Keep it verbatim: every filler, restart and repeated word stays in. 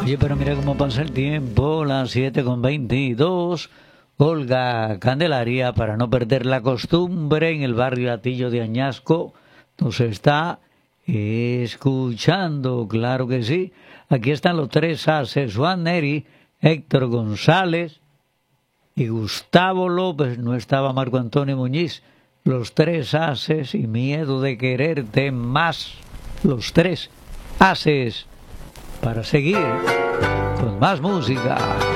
Oye, pero mira cómo pasa el tiempo, las siete con veintidós. Olga Candelaria, para no perder la costumbre, en el barrio Atillo de Añasco, nos está escuchando, claro que sí. Aquí están los tres ases, Juan Neri, Héctor González y Gustavo López. No estaba Marco Antonio Muñiz. Los tres ases y Miedo de Quererte más. Los tres ases para seguir con más música.